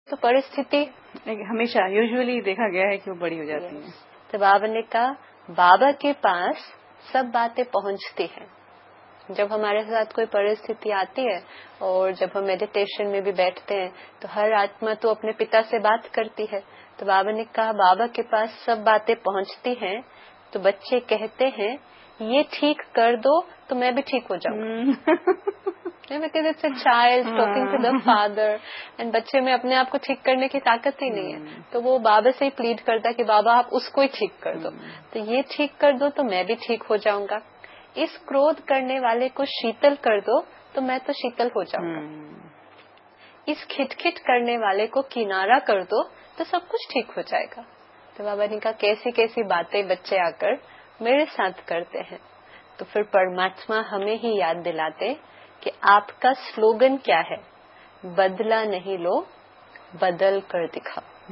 तो परिस्थिति हमेशा यूजुअली देखा गया है कि वो बड़ी हो जाती है। तो बाबा ने कहा बाबा के पास सब बातें पहुंचती हैं। जब हमारे साथ कोई परिस्थिति आती है और जब हम मेडिटेशन में भी बैठते हैं तो हर आत्मा तो अपने पिता से बात करती है। तो बाबा ने कहा बाबा के पास सब बातें पहुंचती हैं। तो बच्चे कहते हैं ये ठीक कर दो तो मैं भी ठीक हो जाऊंगा। Because it's a child talking to the father and बच्चे में अपने आप को ठीक करने की ताकत ही नहीं है, तो वो बाबा से ही प्लीड करता है कि बाबा आप उसको ही ठीक कर दो। तो ये ठीक कर दो तो मैं भी ठीक हो जाऊंगा। इस क्रोध करने वाले को शीतल कर दो तो मैं तो शीतल हो जाऊंगा। इस खिटखिट करने वाले को किनारा कर दो तो सब कुछ ठीक हो जाएगा। तो बाबा ने कहा कैसी कैसी बातें बच्चे आकर मेरे साथ करते हैं। तो फिर परमात्मा हमें ही याद दिलाते कि आपका स्लोगन क्या है, बदला नहीं लो बदल कर दिखाओ।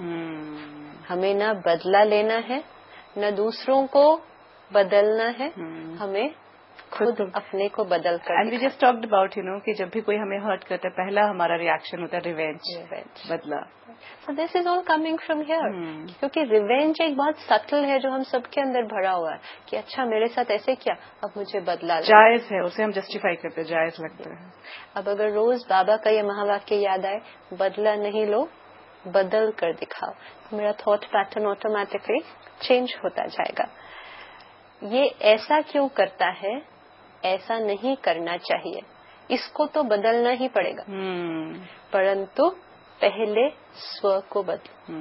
हमें ना बदला लेना है न दूसरों को बदलना है, हमें खुद अपने को बदल कर। And we just talked about कि जब भी कोई हमें हर्ट करता है पहला हमारा रिएक्शन होता है रिवेंज, बदला। So this is all coming from here, क्योंकि रिवेंज एक बहुत सटल है जो हम सबके अंदर भरा हुआ है कि अच्छा मेरे साथ ऐसे किया अब मुझे बदला जायज है, उसे हम जस्टिफाई करते हैं, जायज लगता है। अब अगर रोज बाबा का ये महावाक्य याद आए, बदला नहीं लो बदल कर दिखाओ, मेरा थॉट पैटर्न ऑटोमेटिकली चेंज होता जाएगा। ये ऐसा क्यों करता है, ऐसा नहीं करना चाहिए, इसको तो बदलना ही पड़ेगा, परंतु पहले स्व को बदलो।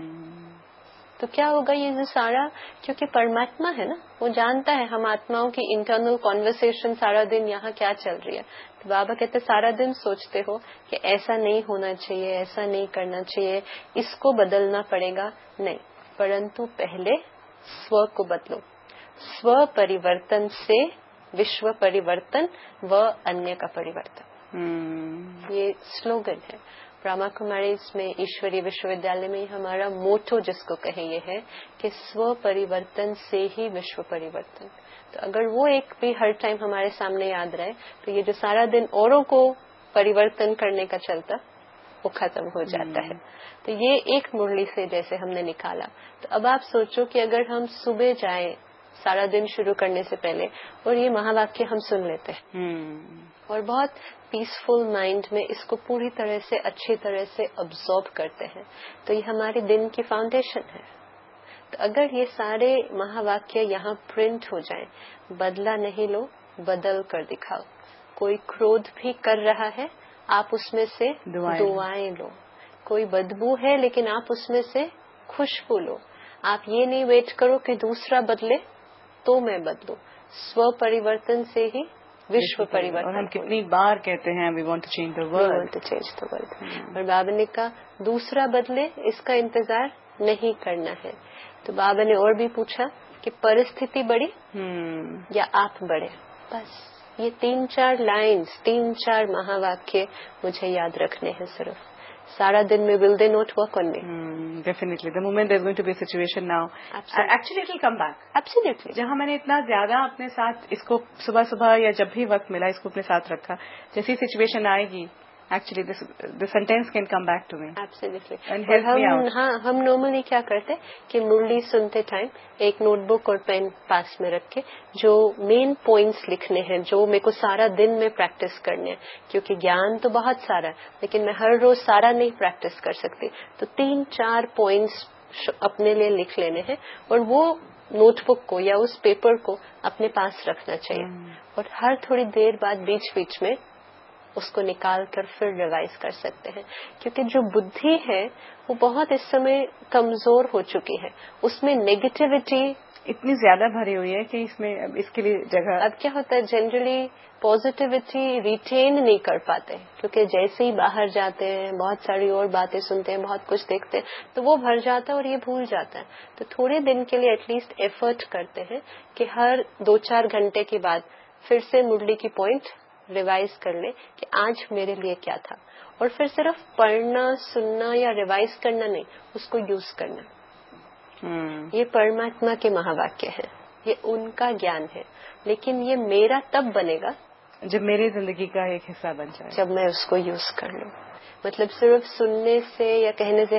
तो क्या होगा ये जो सारा, क्योंकि परमात्मा है ना, वो जानता है हम आत्माओं की इंटरनल कॉन्वर्सेशन सारा दिन यहाँ क्या चल रही है। तो बाबा कहते सारा दिन सोचते हो कि ऐसा नहीं होना चाहिए, ऐसा नहीं करना चाहिए, इसको बदलना पड़ेगा, नहीं, परंतु पहले स्व को बदलो। स्व परिवर्तन से विश्व परिवर्तन व अन्य का परिवर्तन, ये स्लोगन है। ब्रह्मा कुमारी में ईश्वरीय विश्वविद्यालय में हमारा मोटो जिसको कहे ये है कि स्व परिवर्तन से ही विश्व परिवर्तन। तो अगर वो एक भी हर टाइम हमारे सामने याद रहे तो ये जो सारा दिन औरों को परिवर्तन करने का चलता वो खत्म हो जाता है। तो ये एक मुरली से जैसे हमने निकाला। तो अब आप सोचो कि अगर हम सुबह जाएं सारा दिन शुरू करने से पहले और ये महावाक्य हम सुन लेते हैं और बहुत पीसफुल माइंड में इसको पूरी तरह से अच्छी तरह से अब्सॉर्ब करते हैं, तो ये हमारे दिन की फाउंडेशन है। तो अगर ये सारे महावाक्य यहाँ प्रिंट हो जाएं, बदला नहीं लो बदल कर दिखाओ, कोई क्रोध भी कर रहा है आप उसमें से दुआएं लो, कोई बदबू है लेकिन आप उसमें से खुशबू लो। आप ये नहीं वेट करो कि दूसरा बदले तो मैं बदलूं, स्व परिवर्तन से ही विश्व परिवर्तन। और हम कितनी बार कहते हैं we want to change the world, we want to change the world. और बाबा ने कहा दूसरा बदले इसका इंतजार नहीं करना है। तो बाबा ने और भी पूछा कि परिस्थिति बड़ी या आप बड़े। बस ये 3-4 लाइन्स, 3-4 महावाक्य मुझे याद रखने हैं सिर्फ। सारा दिन में will they not work on me? Definitely. The moment there's going to be a situation now, actually it will come back. Absolutely. जहाँ मैंने इतना ज्यादा अपने साथ इसको सुबह सुबह या जब भी वक्त मिला इसको अपने साथ रखा, जैसी सिचुएशन आएगी actually the sentence can come back to me. Absolutely. And help me out. हाँ, हम नॉर्मली क्या करते कि मुरली सुनते टाइम एक नोटबुक और पेन पास में रख के जो मेन पॉइंट्स लिखने हैं, जो मेरे को सारा दिन में प्रैक्टिस करने हैं, क्योंकि ज्ञान तो बहुत सारा है लेकिन मैं हर रोज सारा नहीं प्रैक्टिस कर सकती, तो 3-4 पॉइंट्स अपने लिए लिख लेने हैं और वो नोटबुक को या उस पेपर को अपने पास रखना चाहिए। और हर थोड़ी देर बाद बीच बीच में उसको निकाल कर फिर रिवाइज कर सकते हैं, क्योंकि जो बुद्धि है वो बहुत इस समय कमजोर हो चुकी है, उसमें नेगेटिविटी इतनी ज्यादा भरी हुई है कि इसमें अब इसके लिए जगह। अब क्या होता है जनरली पॉजिटिविटी रिटेन नहीं कर पाते, क्योंकि जैसे ही बाहर जाते हैं बहुत सारी और बातें सुनते हैं, बहुत कुछ देखते हैं, तो वो भर जाता है और ये भूल जाता है। तो थोड़े दिन के लिए एटलीस्ट एफर्ट करते हैं कि हर 2-4 घंटे के बाद फिर से मुरली की पॉइंट रिवाइज कर ले कि आज मेरे लिए क्या था, और फिर सिर्फ पढ़ना सुनना या रिवाइज करना नहीं, उसको यूज करना। ये परमात्मा के महावाक्य है, ये उनका ज्ञान है, लेकिन ये मेरा तब बनेगा जब मेरी जिंदगी का एक हिस्सा बन जाए, जब मैं उसको यूज कर लूं। मतलब सिर्फ सुनने से या कहने से